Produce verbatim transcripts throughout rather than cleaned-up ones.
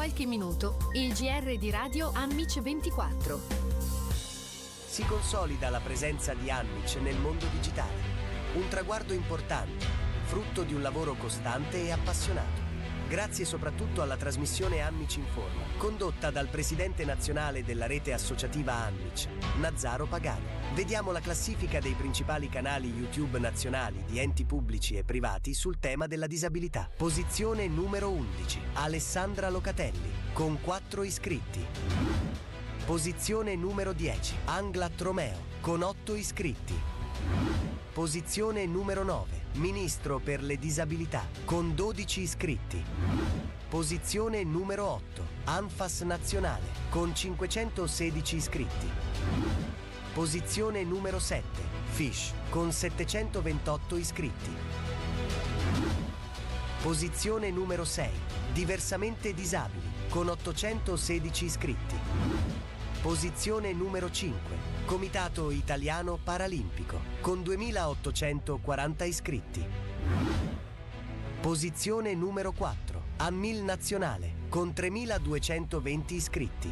qualche minuto il G R di Radio Anmic ventiquattro. Si consolida la presenza di Anmic nel mondo digitale. Un traguardo importante, frutto di un lavoro costante e appassionato. Grazie soprattutto alla trasmissione Anmic Informa, condotta dal presidente nazionale della rete associativa Anmic, Nazzaro Pagani. Vediamo la classifica dei principali canali YouTube nazionali di enti pubblici e privati sul tema della disabilità. Posizione numero undici, Alessandra Locatelli, con quattro iscritti. Posizione numero dieci, Anglat Romeo, con otto iscritti. Posizione numero nove, Ministro per le disabilità, con dodici iscritti. Posizione numero otto, Anfas Nazionale, con cinquecentosedici iscritti. Posizione numero sette, Fish, con settecentoventotto iscritti. Posizione numero sei, Diversamente Disabili, con ottocentosedici iscritti. Posizione numero cinque, Comitato Italiano Paralimpico, con duemilaottocentoquaranta iscritti. Posizione numero quattro, Ammil Nazionale, con tremiladuecentoventi iscritti.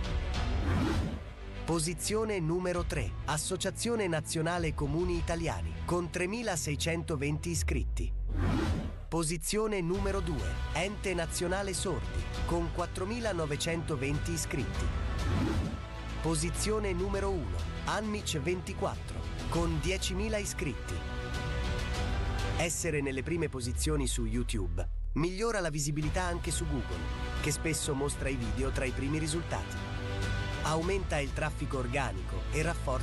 Posizione numero tre, Associazione Nazionale Comuni Italiani, con tremilaseicentoventi iscritti. Posizione numero due, Ente Nazionale Sordi, con quattromilanovecentoventi iscritti. Posizione numero uno, Anmic ventiquattro, con diecimila iscritti. Essere nelle prime posizioni su YouTube migliora la visibilità anche su Google, che spesso mostra i video tra i primi risultati. Aumenta il traffico organico e rafforza